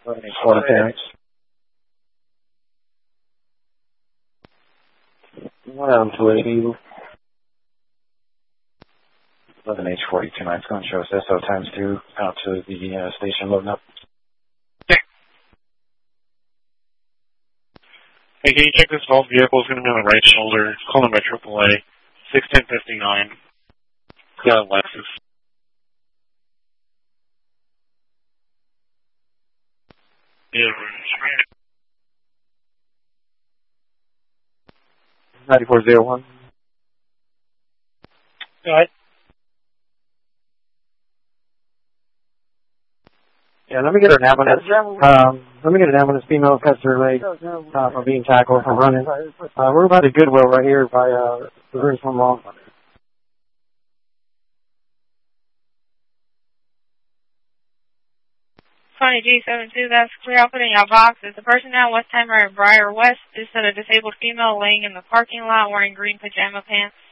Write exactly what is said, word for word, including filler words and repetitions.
eleven H forty parents. One two eighty. eleven H forty-two nine. It's going to show us S O times two out to the uh, station loading up. Okay. Hey, can you check this Volt vehicle? It's going to be on the right shoulder. Calling by triple A. six ten fifty-nine. Yeah, Lexus. Yeah, ninety-four oh one. Go ahead. Yeah, let me get an ambulance. Um, let me get an ambulance. Female cuts her leg uh, from being tackled from running. Uh, we're about a Goodwill right here by uh, the Rooms from Mall. twenty G seventy-two, that's clear. I'll put in your box. There's a person now, Westheimer and Briar West. Just said a disabled female laying in the parking lot wearing green pajama pants.